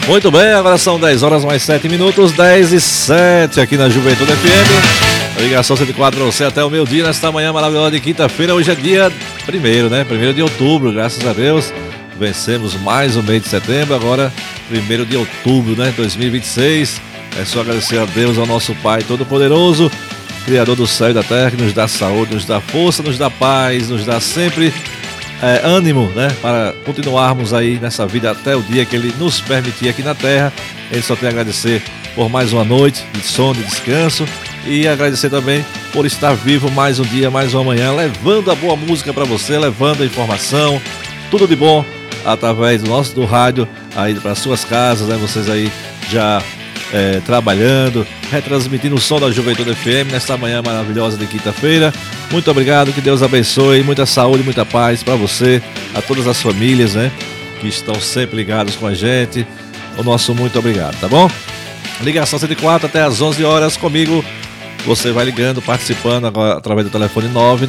Muito bem, agora são 10 horas mais 7 minutos, 10 e 7 aqui na Juventude FM. A ligação 104 para você até o meio-dia nesta manhã maravilhosa de quinta-feira. Hoje é dia 1º, né? 1º de outubro, graças a Deus. Vencemos mais um mês de setembro, agora 1º de outubro, né? 2026. É só agradecer a Deus, ao nosso Pai Todo-Poderoso, Criador do céu e da terra, que nos dá saúde, nos dá força, nos dá paz, nos dá sempre ânimo, né, para continuarmos aí nessa vida até o dia que Ele nos permitir aqui na Terra. Ele só tem a agradecer por mais uma noite de sono, de descanso, e agradecer também por estar vivo mais um dia, mais uma manhã, levando a boa música para você, levando a informação, tudo de bom através do rádio aí para suas casas, né, vocês aí já trabalhando, retransmitindo o som da Juventude FM nesta manhã maravilhosa de quinta-feira. Muito obrigado, que Deus abençoe, muita saúde, muita paz para você, a todas as famílias, né, que estão sempre ligados com a gente. O nosso muito obrigado, tá bom? Ligação 104 até às 11 horas comigo. Você vai ligando, participando agora através do telefone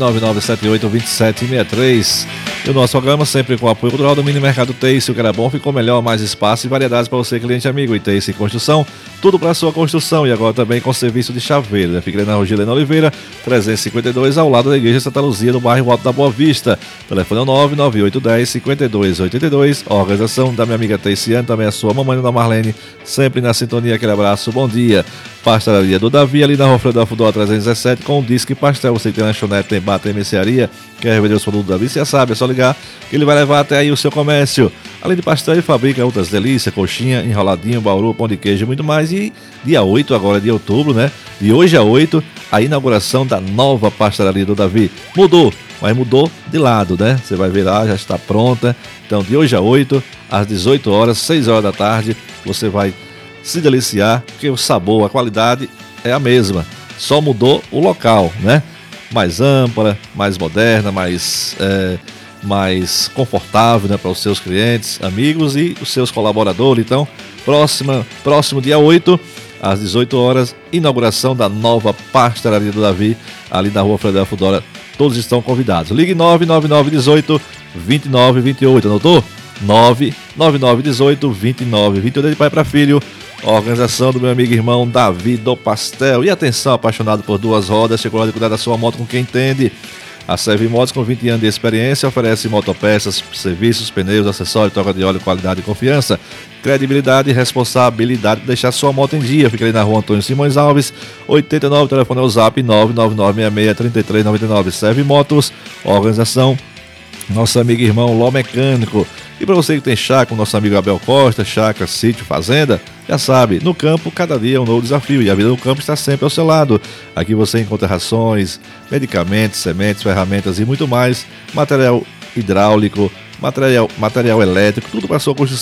999782763. E o nosso programa sempre com o apoio cultural do Mini Mercado Teice. O que era bom ficou melhor, mais espaço e variedades para você, cliente amigo. E Teice Construção, tudo para a sua construção. E agora também com serviço de chaveiro, né? Fica ali na Rogilena Oliveira, 352, ao lado da Igreja Santa Luzia, no bairro Alto da Boa Vista. Telefone é 99810-5282. Organização da minha amiga Teiciane, também a sua mamãe, Dona Marlene, sempre na sintonia. Aquele abraço, bom dia. Pastelaria do Davi, ali na Rua Fredel Fudó 317, com o Disque Pastel. Você que tem lanchonete, tem bar, tem mercearia, quer vender os produtos do Davi, você já sabe, é só ligar que ele vai levar até aí o seu comércio. Além de pastel, ele fabrica outras delícias, coxinha, enroladinho, bauru, pão de queijo e muito mais. E dia 8 agora, de outubro, né? De hoje a 8, a inauguração da nova pastelaria do Davi. Mudou, mas mudou de lado, né? Você vai ver lá, já está pronta. Então, de hoje a 8, às 18 horas, 6 horas da tarde, você vai se deliciar, porque o sabor, a qualidade é a mesma, só mudou o local, né? Mais ampla, mais moderna, mais confortável, né, para os seus clientes, amigos e os seus colaboradores. Então, próximo dia 8, às 18 horas, inauguração da nova pastelaria do Davi, ali na Rua Fredel Fudora. Todos estão convidados. Ligue 99918-2928, anotou? 99918-2928, de pai para filho. Organização do meu amigo e irmão Davi do Pastel. E atenção, apaixonado por duas rodas, chegou a hora de cuidar da sua moto com quem entende. A Servimotos, com 20 anos de experiência, oferece motopeças, serviços, pneus, acessórios, troca de óleo, qualidade e confiança, credibilidade e responsabilidade para deixar sua moto em dia. Fica ali na Rua Antônio Simões Alves, 89, telefone é o zap 999663399. Servimotos, organização nosso amigo e irmão Ló Mecânico. E para você que tem chácara, com nosso amigo Abel Costa, chácara, sítio, fazenda, já sabe, no campo cada dia é um novo desafio e a vida no campo está sempre ao seu lado. Aqui você encontra rações, medicamentos, sementes, ferramentas e muito mais, material hidráulico, material elétrico, tudo para a sua construção.